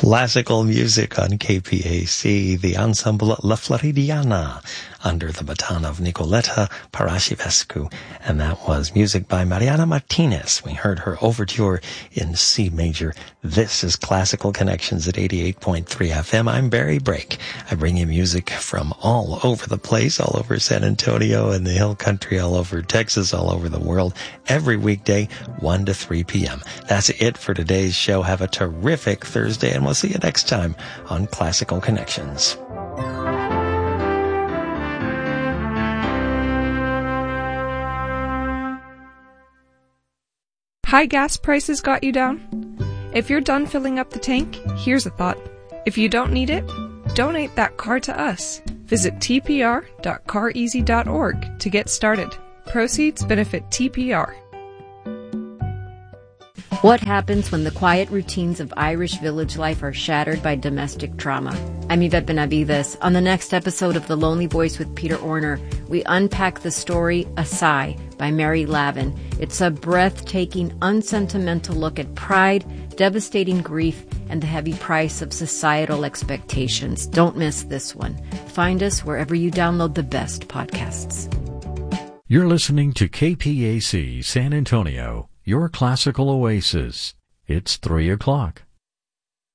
Classical music on KPAC, the ensemble La Floridiana, under the baton of Nicoleta Parashivescu, and that was music by Mariana Martinez. We heard her overture in C major. This is Classical Connections at 88.3 FM. I'm Barry Brake. I bring you music from all over the place, all over San Antonio and the Hill Country, all over Texas, all over the world, every weekday, 1 to 3 p.m. That's it for today's show. Have a terrific Thursday, and we'll see you next time on Classical Connections. High gas prices got you down? If you're done filling up the tank, here's a thought. If you don't need it, donate that car to us. Visit tpr.careasy.org to get started. Proceeds benefit TPR. What happens when the quiet routines of Irish village life are shattered by domestic trauma? I'm Yvette Benavides. On the next episode of The Lonely Voice with Peter Orner, we unpack the story A Sigh by Mary Lavin. It's a breathtaking, unsentimental look at pride, devastating grief, and the heavy price of societal expectations. Don't miss this one. Find us wherever you download the best podcasts. You're listening to KPAC San Antonio, your classical oasis. It's 3 o'clock.